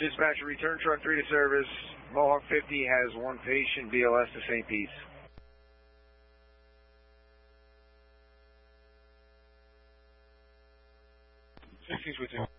Dispatcher, return truck 3 to service. Mohawk 50 has one patient, BLS to St. Pete's. 16's with you.